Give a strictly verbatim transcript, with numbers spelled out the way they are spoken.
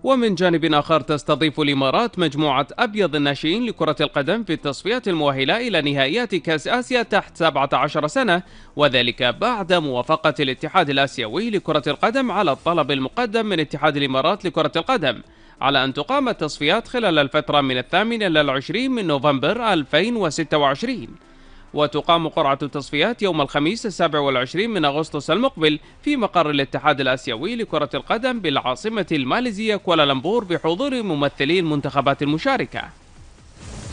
ومن جانب آخر تستضيف الإمارات مجموعة أبيض الناشئين لكرة القدم في التصفيات المؤهلة إلى نهائيات كأس آسيا تحت سبعة عشر سنة، وذلك بعد موافقة الاتحاد الآسيوي لكرة القدم على الطلب المقدم من اتحاد الإمارات لكرة القدم على أن تقام التصفيات خلال الفترة من الثامن إلى العشرين من نوفمبر ألفين وستة وعشرين. وتقام قرعة التصفيات يوم الخميس السابع والعشرين من أغسطس المقبل في مقر الاتحاد الآسيوي لكرة القدم بالعاصمة الماليزية كوالالمبور بحضور ممثلي المنتخبات المشاركة.